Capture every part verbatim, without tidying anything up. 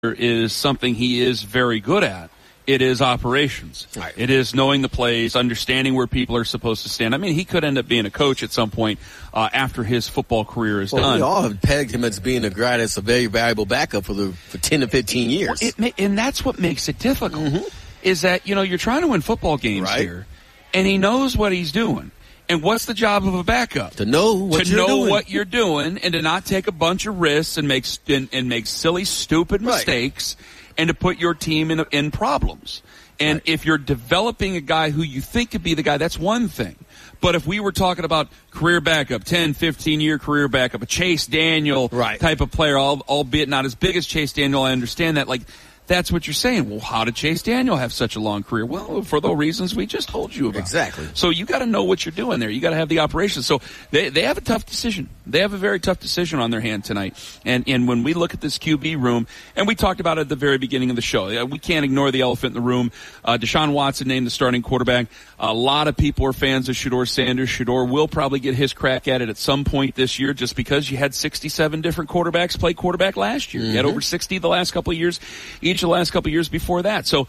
is something he is very good at. It is operations. Right. It is knowing the plays, understanding where people are supposed to stand. I mean, he could end up being a coach at some point uh, after his football career is well, done. We all have pegged him as being a guy that's a very valuable backup for the for ten to fifteen years. Well, it may, and that's what makes it difficult, mm-hmm. is that, you know, you're trying to win football games right. here, and he knows what he's doing. And what's the job of a backup? To know what to you're know doing. what you're doing, and to not take a bunch of risks and make and, and make silly, stupid right. mistakes, and to put your team in in problems. And right. if you're developing a guy who you think could be the guy, that's one thing. But if we were talking about career backup, ten, fifteen-year career backup, a Chase Daniel right. type of player, albeit not as big as Chase Daniel, I understand that. Like, that's what you're saying. Well, how did Chase Daniel have such a long career? Well, for the reasons we just told you about. Exactly. So you got to know what you're doing there. You got to have the operation. So they they have a tough decision. They have a very tough decision on their hand tonight. And and when we look at this Q B room, and we talked about it at the very beginning of the show, we can't ignore the elephant in the room. Uh, Deshaun Watson named the starting quarterback. A lot of people are fans of Shedeur Sanders. Shedeur will probably get his crack at it at some point this year, just because you had sixty-seven different quarterbacks play quarterback last year. Mm-hmm. You had over sixty the last couple of years, each of the last couple of years before that. So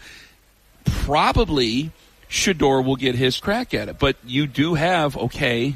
probably Shedeur will get his crack at it. But you do have, okay,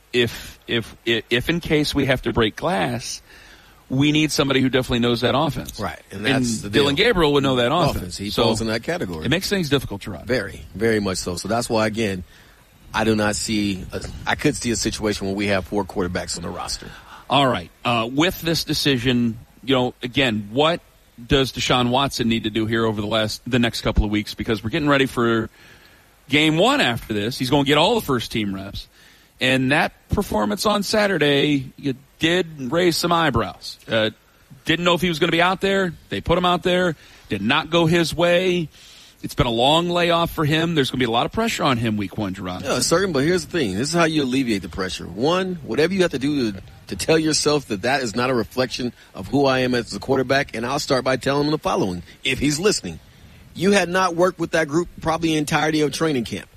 if if if in case we have to break glass, we need somebody who definitely knows that offense. Right. And that's and the Dylan deal. Gabriel would know that offense. offense. He so falls in that category. It makes things difficult to run. Very, very much so. So that's why, again, I do not see a, I could see a situation where we have four quarterbacks on the roster. All right. Uh, with this decision, you know, again, what does Deshaun Watson need to do here over the last the next couple of weeks? Because we're getting ready for game one after this. He's going to get all the first team reps. And that performance on Saturday, you did raise some eyebrows. Uh, didn't know if he was going to be out there. They put him out there. Did not go his way. It's been a long layoff for him. There's going to be a lot of pressure on him week one, Gerard. Yeah, certain, but here's the thing. This is how you alleviate the pressure. One, whatever you have to do to, to tell yourself that that is not a reflection of who I am as a quarterback, and I'll start by telling him the following, if he's listening. You had not worked with that group probably the entirety of training camp.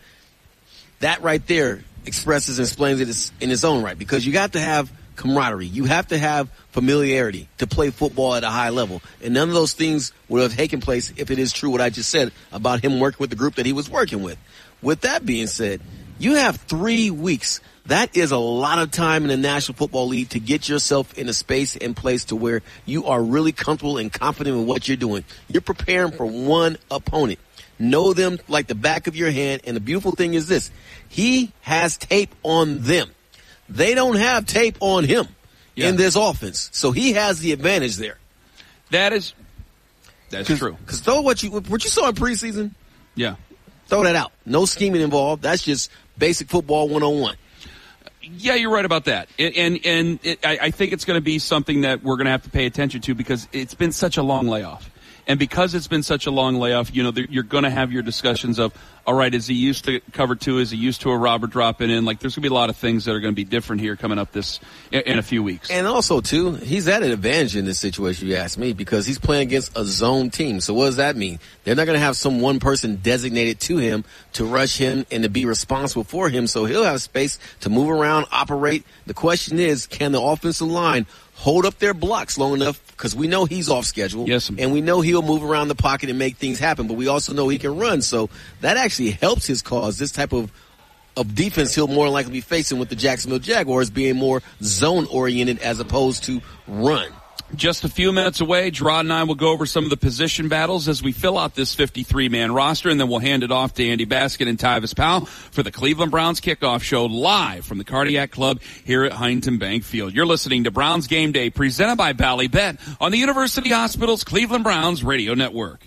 That right there expresses and explains it in its own right, because you got to have camaraderie. You have to have familiarity to play football at a high level. And none of those things would have taken place if it is true what I just said about him working with the group that he was working with. With that being said, you have three weeks. That is a lot of time in the National Football League to get yourself in a space and place to where you are really comfortable and confident in what you're doing. You're preparing for one opponent. Know them like the back of your hand. And the beautiful thing is this. He has tape on them. They don't have tape on him yeah. in this offense. So he has the advantage there. That is that's Cause, true. Because throw what you what you saw in preseason. Yeah. Throw that out. No scheming involved. That's just basic football one oh one. Yeah, you're right about that. And and, and it, I, I think it's going to be something that we're going to have to pay attention to, because it's been such a long layoff. And because it's been such a long layoff, you know, you're going to have your discussions of, all right, is he used to cover two? Is he used to a Robert dropping in? Like, there's going to be a lot of things that are going to be different here coming up this in, in a few weeks. And also, too, he's at an advantage in this situation, you ask me, because he's playing against a zone team. So what does that mean? They're not going to have some one person designated to him to rush him and to be responsible for him. So he'll have space to move around, operate. The question is, can the offensive line hold up their blocks long enough, because we know he's off schedule. Yes, and we know he'll move around the pocket and make things happen, but we also know he can run. So that actually helps his cause. This type of of defense he'll more likely be facing with the Jacksonville Jaguars being more zone-oriented as opposed to run. Just a few minutes away, Gerard and I will go over some of the position battles as we fill out this fifty-three man roster, and then we'll hand it off to Andy Baskin and Tyvis Powell for the Cleveland Browns kickoff show live from the Cardiac Club here at Huntington Bank Field. You're listening to Browns Game Day, presented by Ballybet on the University Hospital's Cleveland Browns Radio Network.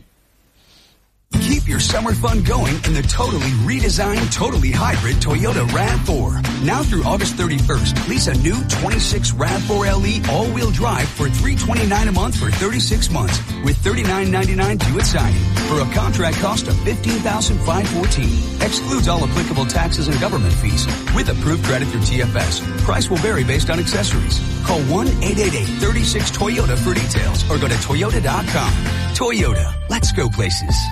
Keep your summer fun going in the totally redesigned, totally hybrid Toyota RAV four. Now through August thirty-first, lease a new twenty-six RAV four L E all-wheel drive for three hundred twenty-nine dollars a month for thirty-six months with thirty-nine ninety-nine due at signing for a contract cost of fifteen thousand five hundred fourteen dollars. Excludes all applicable taxes and government fees. With approved credit through T F S. Price will vary based on accessories. Call one eight eight eight, three six, Toyota for details or go to toyota dot com. Toyota. Let's go places.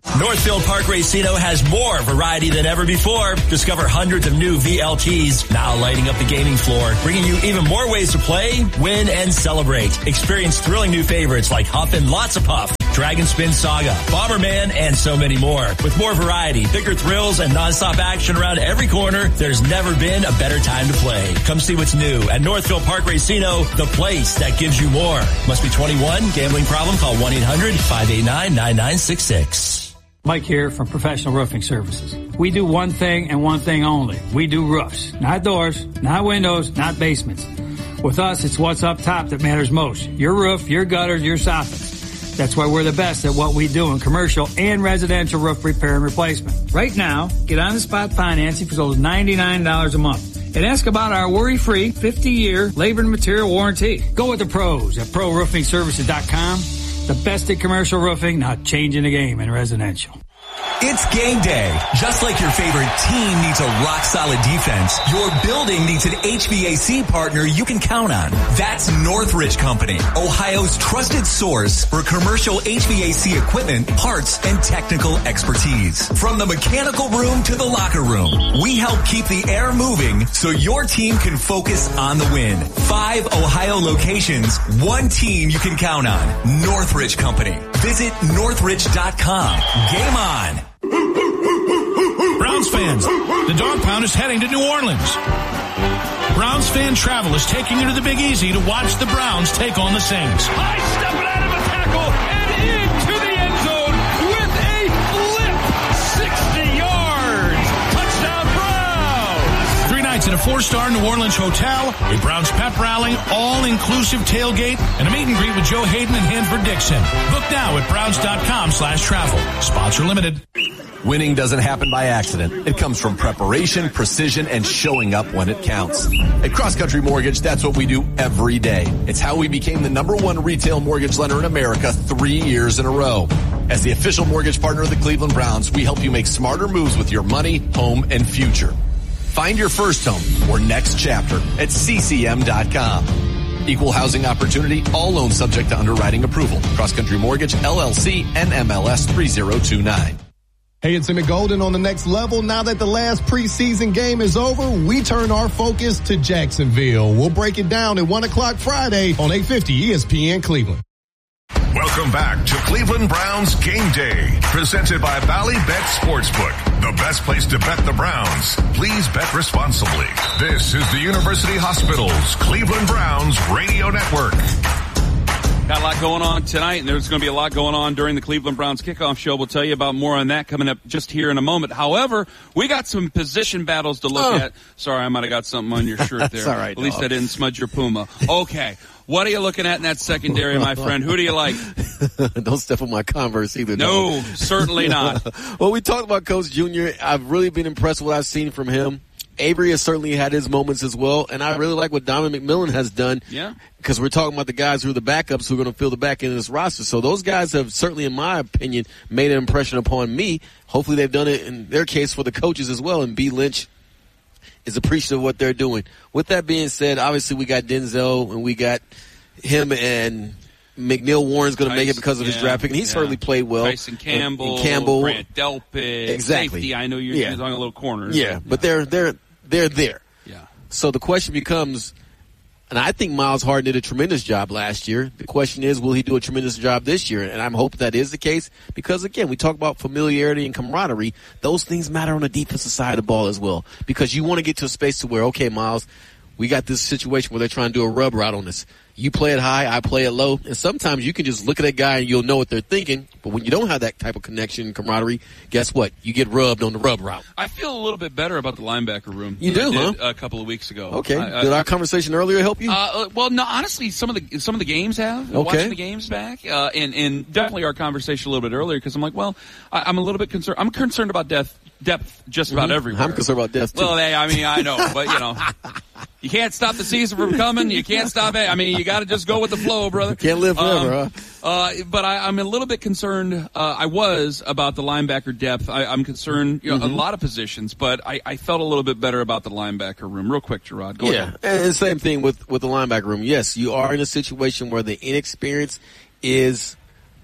Northfield Park Racino has more variety than ever before. Discover hundreds of new V L Ts now lighting up the gaming floor, bringing you even more ways to play, win, and celebrate. Experience thrilling new favorites like Huff and Lots of Puff, Dragon Spin Saga, Bomberman, and so many more. With more variety, bigger thrills, and nonstop action around every corner, there's never been a better time to play. Come see what's new at Northfield Park Racino, the place that gives you more. Must be twenty-one. Gambling problem? Call one eight hundred five eight nine nine nine six six. Mike here from Professional Roofing Services. We do one thing and one thing only. We do roofs, not doors, not windows, not basements. With us, it's what's up top that matters most. Your roof, your gutters, your soffits. That's why we're the best at what we do in commercial and residential roof repair and replacement. Right now, get on the spot financing for those ninety-nine dollars a month. And ask about our worry-free fifty-year labor and material warranty. Go with the pros at pro roofing services dot com. The best in commercial roofing, not changing the game in residential. It's game day. Just like your favorite team needs a rock-solid defense, your building needs an H V A C partner you can count on. That's Northridge Company, Ohio's trusted source for commercial H V A C equipment, parts, and technical expertise. From the mechanical room to the locker room, we help keep the air moving so your team can focus on the win. Five Ohio locations, one team you can count on. Northridge Company. Visit northridge dot com. Game on. Browns fans, the Dog Pound is heading to New Orleans. Browns fan travel is taking you to the Big Easy to watch the Browns take on the Saints. High stepping out of a tackle and into the end zone with a flip. sixty yards. Touchdown Browns. Three nights at a four-star New Orleans hotel, a Browns pep rally, all-inclusive tailgate, and a meet and greet with Joe Hayden and Hanford Dixon. Book now at browns dot com slash travel. Sponsor limited. Winning doesn't happen by accident. It comes from preparation, precision, and showing up when it counts. At Cross Country Mortgage, that's what we do every day. It's how we became the number one retail mortgage lender in America three years in a row. As the official mortgage partner of the Cleveland Browns, we help you make smarter moves with your money, home, and future. Find your first home or next chapter at C C M dot com. Equal housing opportunity, all loans subject to underwriting approval. Cross Country Mortgage, L L C, N M L S three zero two nine. Hey, it's Emmett Golden on the next level. Now that the last preseason game is over, we turn our focus to Jacksonville. We'll break it down at one o'clock Friday on eight fifty E S P N Cleveland. Welcome back to Cleveland Browns Game Day, presented by Bally Bet Sportsbook, the best place to bet the Browns. Please bet responsibly. This is the University Hospital's Cleveland Browns Radio Network. Got a lot going on tonight, and there's going to be a lot going on during the Cleveland Browns kickoff show. We'll tell you about more on that coming up just here in a moment. However, we got some position battles to look oh. at. Sorry, I might have got something on your shirt there. That's all right, At least dog. I didn't smudge your Puma. Okay. What are you looking at in that secondary, my friend? Who do you like? Don't step on my Converse either. No, dog. certainly not. Well, we talked about Coach Junior I've really been impressed with what I've seen from him. Avery has certainly had his moments as well, and I really like what Donovan McMillan has done. Yeah. Because we're talking about the guys who are the backups who are going to fill the back end of this roster. So those guys have certainly, in my opinion, made an impression upon me. Hopefully they've done it in their case for the coaches as well, and B. Lynch is appreciative of what they're doing. With that being said, obviously we got Denzel, and we got him, and McNeil Warren's going to make it because of yeah, his draft pick, and he's yeah. certainly played well. Tyson Campbell, and, and Campbell, Grant Delpit, exactly. Safety. I know you're yeah. on a little corners. Yeah, but they're they're they're there. Yeah. So the question becomes, and I think Miles Harden did a tremendous job last year. The question is, will he do a tremendous job this year? And I'm hoping that is the case because, again, we talk about familiarity and camaraderie. Those things matter on the defensive side of the ball as well because you want to get to a space to where, okay, Miles, we got this situation where they're trying to do a rub route on us. You play it high, I play it low. And sometimes you can just look at a guy and you'll know what they're thinking. But when you don't have that type of connection and camaraderie, guess what? You get rubbed on the rub route. I feel a little bit better about the linebacker room. You than do, I huh? did a couple of weeks ago. Okay. I, I, did our conversation earlier help you? Uh, well, no, honestly, some of the some of the games have. Okay. Watching the games back, uh, and and definitely our conversation a little bit earlier because I'm like, well, I, I'm a little bit concerned. I'm concerned about depth, depth just about mm-hmm. everywhere. I'm concerned about depth too. Well, hey, I mean, I know, but you know, you can't stop the season from coming. You can't stop it. I mean, you got to just go with the flow, brother. Can't live forever, um, huh? Uh, but I, I'm a little bit concerned. Uh, I was about the linebacker depth. I, I'm concerned, you know, mm-hmm. a lot of positions, but I, I felt a little bit better about the linebacker room. Real quick, Gerard. Go yeah, ahead. and the same thing with with the linebacker room. Yes, you are in a situation where the inexperience is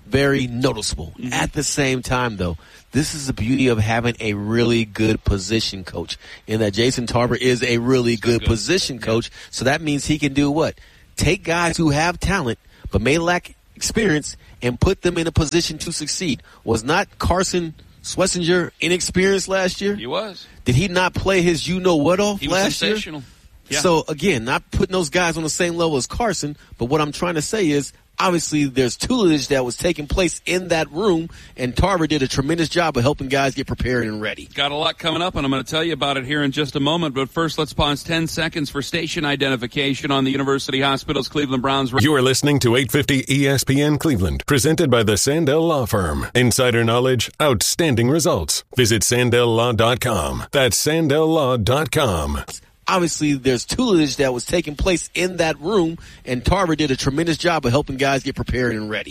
very noticeable. Mm-hmm. At the same time, though, this is the beauty of having a really good position coach, in that Jason Tarver is a really good, good position coach. Yeah. So that means he can do what? Take guys who have talent but may lack experience and put them in a position to succeed. Was not Carson Schlesinger inexperienced last year? He was. Did he not play his you-know-what off he was last sensational. year? Yeah. So, again, not putting those guys on the same level as Carson, but what I'm trying to say is, obviously, there's tutelage that was taking place in that room, and Tarver did a tremendous job of helping guys get prepared and ready. Got a lot coming up, and I'm going to tell you about it here in just a moment. But first, let's pause ten seconds for station identification on the University Hospital's Cleveland Browns. You are listening to eight fifty E S P N Cleveland, presented by the Sandell Law Firm. Insider knowledge, outstanding results. Visit Sandell Law dot com. That's Sandell Law dot com. Obviously, there's tutelage that was taking place in that room, and Tarver did a tremendous job of helping guys get prepared and ready.